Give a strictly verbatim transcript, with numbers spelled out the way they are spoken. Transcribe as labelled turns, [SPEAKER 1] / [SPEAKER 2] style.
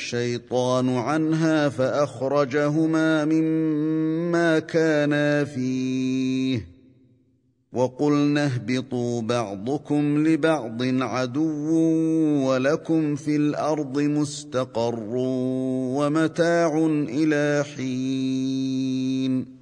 [SPEAKER 1] الشيطان عنها فأخرجهما مما كانا فيه وقلنا اهبطوا بعضكم لبعض عدو ولكم في الأرض مستقر ومتاع إلى حين